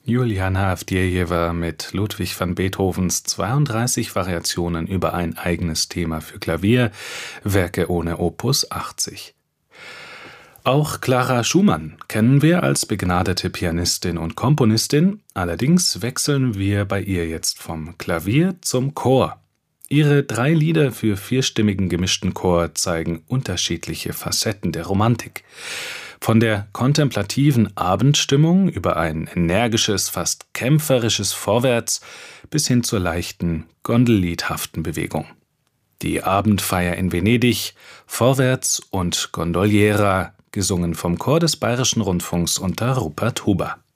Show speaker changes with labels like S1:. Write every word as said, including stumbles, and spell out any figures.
S1: Juliana Avdjejewa mit Ludwig van Beethovens zweiunddreißig Variationen über ein eigenes Thema für Klavier, Werke ohne Opus achtzig. Auch Clara Schumann kennen wir als begnadete Pianistin und Komponistin, allerdings wechseln wir bei ihr jetzt vom Klavier zum Chor. Ihre drei Lieder für vierstimmigen gemischten Chor zeigen unterschiedliche Facetten der Romantik. Von der kontemplativen Abendstimmung über ein energisches, fast kämpferisches Vorwärts bis hin zur leichten, gondelliedhaften Bewegung. Die Abendfeier in Venedig, Vorwärts und Gondoliera, gesungen vom Chor des Bayerischen Rundfunks unter Rupert Huber.